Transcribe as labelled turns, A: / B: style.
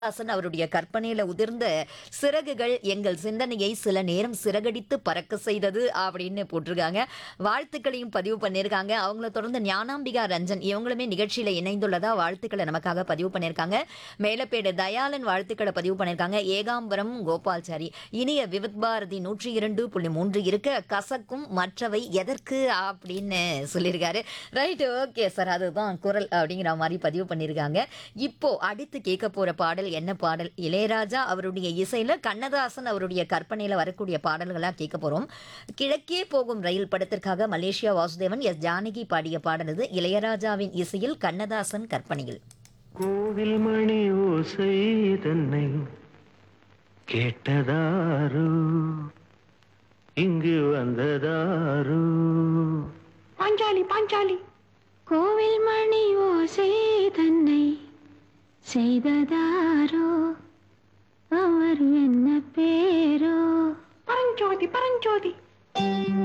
A: கண்ணதாசன் அவருடைய கற்பனையில உதிர்ந்த சிறகுகள் எங்கள் சிந்தனையை சில நேரம் சிறகடித்து பறக்க செய்தது அப்படின்னு போட்டிருக்காங்க. வாழ்த்துக்களையும் பதிவு பண்ணியிருக்காங்க. அவங்கள தொடர்ந்து ஞானாம்பிகா ரஞ்சன் இவங்களுமே நிகழ்ச்சியில இணைந்துள்ளதா வாழ்த்துக்களை நமக்காக பதிவு பண்ணியிருக்காங்க. மேலப்பேடு தயாளன் வாழ்த்துக்களை பதிவு பண்ணியிருக்காங்க. ஏகாம்பரம் கோபால்சாரி இனிய விவித் பாரதி 102.3 இருக்க கசக்கும் மற்றவை எதற்கு அப்படின்னு சொல்லியிருக்காரு. ரைட், ஓகே சார், அதுதான் குரல் அப்படிங்கிற மாதிரி பதிவு பண்ணியிருக்காங்க. இப்போ அடுத்து கேட்க போற பாடல் என்ன பாடல்? இளையராஜா அவருடைய இசையில கண்ணதாசன் அவருடைய கற்பனையில வரக்கூடிய பாடல்களா கேட்க போறோம். கிழக்கே போகும் ரயில் படத்திற்காக மலேசியா வாசுதேவன் எஸ் ஜானகி பாடிய பாடல் இது. இளையராஜாவின் இசையில் கண்ணதாசன் கற்பனையில்.
B: கோவில் மணி ஓசை தன்னை கேட்டதாரோ, இங்கு வந்ததாரோ.
C: பாஞ்சாலி பாஞ்சாலி கோவில் மணி ஓசை தன்னை செய்ததாரோ, அவர் என்ன பேரோ? பரஞ்சோதி பரஞ்சோதி.